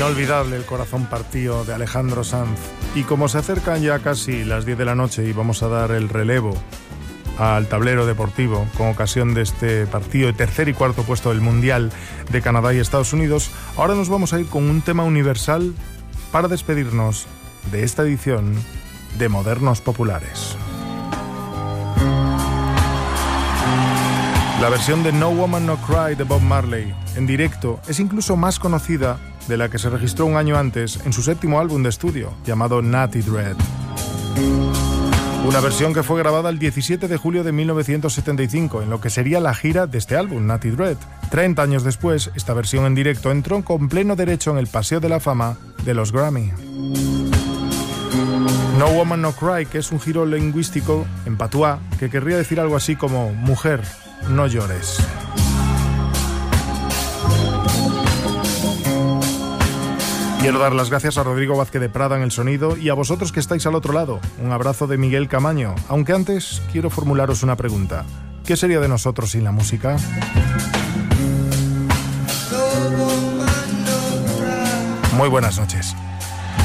Inolvidable El corazón partido de Alejandro Sanz. Y como se acercan ya casi las 10 de la noche y vamos a dar el relevo al tablero deportivo con ocasión de este partido de tercer y cuarto puesto del Mundial de Canadá y Estados Unidos, ahora nos vamos a ir con un tema universal para despedirnos de esta edición de Modernos Populares. La versión de No Woman No Cry de Bob Marley en directo es incluso más conocida de la que se registró un año antes en su séptimo álbum de estudio, llamado Natty Dread. Una versión que fue grabada el 17 de julio de 1975, en lo que sería la gira de este álbum, Natty Dread. 30 años después, esta versión en directo entró con pleno derecho en el Paseo de la Fama de los Grammy. No Woman No Cry, que es un giro lingüístico en patuá, que querría decir algo así como mujer, no llores. Quiero dar las gracias a Rodrigo Vázquez de Prada en el sonido y a vosotros que estáis al otro lado. Un abrazo de Miguel Camaño. Aunque antes quiero formularos una pregunta. ¿Qué sería de nosotros sin la música? Muy buenas noches.